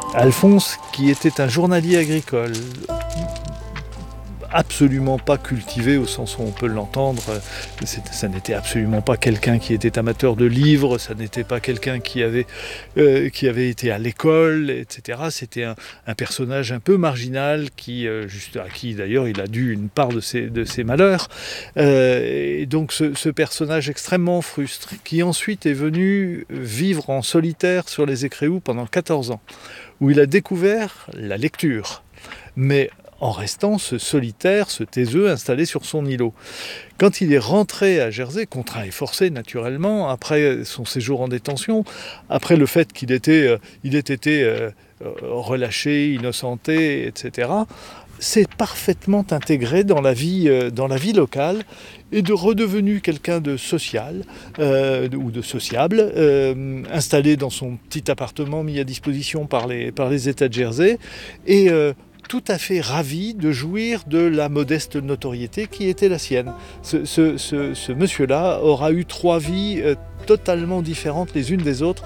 Alphonse, qui était un journalier agricole, absolument pas cultivé au sens où on peut l'entendre. Ça n'était absolument pas quelqu'un qui était amateur de livres, ça n'était pas quelqu'un qui avait été à l'école, etc. C'était un personnage un peu marginal à qui d'ailleurs il a dû une part de ses malheurs. Et donc ce personnage extrêmement frustré, qui ensuite est venu vivre en solitaire sur les Écréous pendant 14 ans, où il a découvert la lecture. Mais en restant ce solitaire, ce taiseux installé sur son îlot. Quand il est rentré à Jersey, contraint et forcé naturellement, après son séjour en détention, après le fait qu'il ait été relâché, innocenté, etc., s'est parfaitement intégré dans la vie locale et de redevenu quelqu'un de social ou de sociable, installé dans son petit appartement mis à disposition par les États de Jersey et tout à fait ravi de jouir de la modeste notoriété qui était la sienne. Ce monsieur-là aura eu 3 vies totalement différentes les unes des autres